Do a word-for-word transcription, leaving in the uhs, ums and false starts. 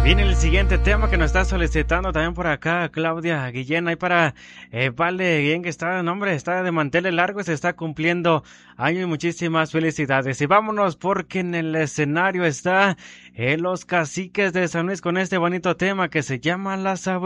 Viene el siguiente tema que nos está solicitando también por acá Claudia Guillén. Ahí para eh, Vale Guillén, que está, no, hombre, está de manteles largos, se está cumpliendo año y muchísimas felicidades. Y vámonos porque en el escenario está eh, los Caciques de San Luis con este bonito tema que se llama La Sabrosa.